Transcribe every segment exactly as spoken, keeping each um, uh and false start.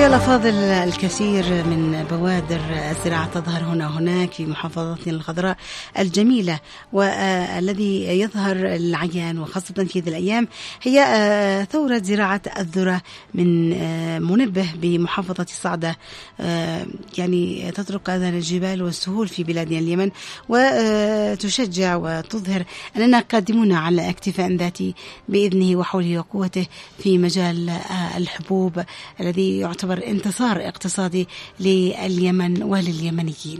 أيها الأفاضل، الكثير من بوادر الزراعة تظهر هنا وهناك في محافظتنا الخضراء الجميلة، والذي يظهر العيان وخاصة في هذه الأيام هي ثورة زراعة الذرة من منبه بمحافظة صعدة، يعني تطرق أذان الجبال والسهول في بلادنا اليمن، وتشجع وتظهر أننا قادمون على اكتفاء ذاتي بإذنه وحوله وقوته في مجال الحبوب الذي يعتبر انتصار اقتصادي لليمن ولليمنيين.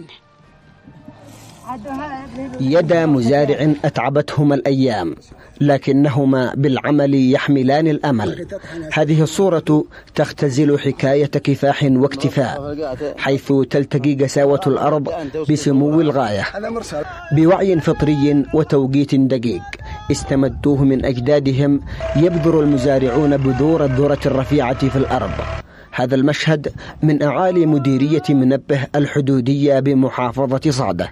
يد مزارع أتعبتهما الأيام، لكنهما بالعمل يحملان الأمل. هذه الصورة تختزل حكاية كفاح واكتفاء، حيث تلتقي قساوة الأرض بسمو الغاية. بوعي فطري وتوقيت دقيق استمدوه من أجدادهم، يبذر المزارعون بذور الذرة الرفيعة في الأرض. هذا المشهد من أعالي مديرية منبه الحدودية بمحافظة صعدة.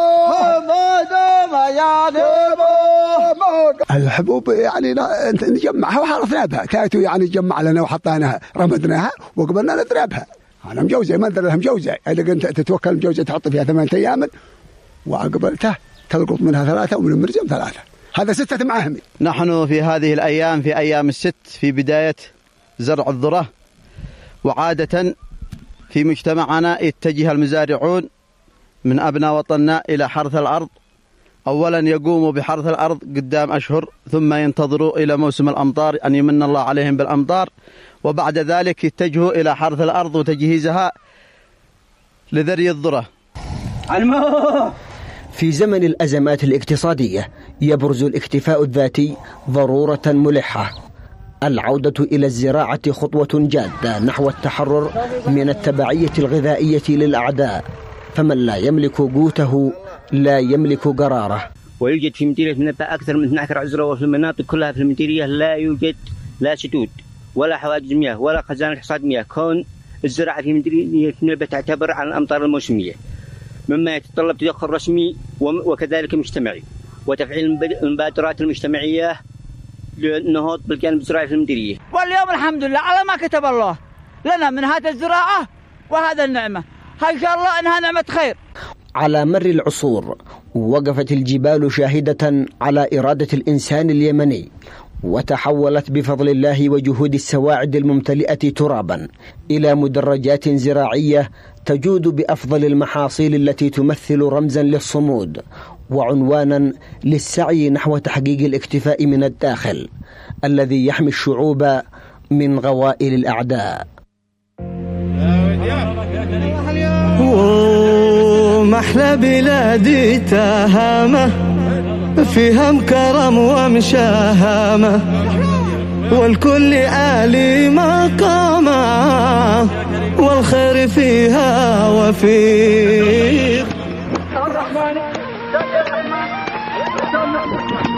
الحبوب يعني نجمعها وحرثنا بها، كانت يعني جمع لنا وحطيناها رمدناها وقبلنا نضربها. أنا مجوزة ما أدري لها مجوزة، إذا كنت تتوكل مجوزة تحط فيها ثمانية أيام وأقبلتها تلقط منها ثلاثة ومن المرجم ثلاثة. هذا ستة معاهم. نحن في هذه الأيام في أيام الست في بداية زرع الذرة، وعادة في مجتمعنا يتجه المزارعون من أبناء وطننا إلى حرث الأرض. أولا يقوموا بحرث الأرض قدام أشهر، ثم ينتظروا إلى موسم الأمطار أن يمن الله عليهم بالأمطار، وبعد ذلك يتجهوا إلى حرث الأرض وتجهيزها لذري الذرة. في زمن الأزمات الاقتصادية يبرز الاكتفاء الذاتي ضرورة ملحة. العودة إلى الزراعة خطوة جادة نحو التحرر من التبعية الغذائية للأعداء، فمن لا يملك قوته لا يملك قراره. ويوجد في مديرية منبه أكثر من اثنتي عشرة عزرة، وفي المناطق كلها في المديرية لا يوجد لا سدود ولا حواجز مياه ولا خزانة حصاد مياه، كون الزراعة في مديرية منبه تعتبر عن الأمطار الموسمية، مما يتطلب تدخل رسمي وكذلك مجتمعي وتفعيل المبادرات المجتمعية للنهوض بالجانب الزراعي في المديرية. واليوم الحمد لله على ما كتب الله لنا من هذه الزراعة وهذا النعمة، إن شاء الله أنها نعمة خير. على مر العصور وقفت الجبال شاهدة على إرادة الإنسان اليمني، وتحولت بفضل الله وجهود السواعد الممتلئة ترابا إلى مدرجات زراعية تجود بأفضل المحاصيل التي تمثل رمزا للصمود وعنوانا للسعي نحو تحقيق الاكتفاء من الداخل الذي يحمي الشعوب من غوائل الأعداء. محلى بلادي تهامة فيها مكرم ومشاهمة، والكل آلي مقامة، والخير فيها وفيق.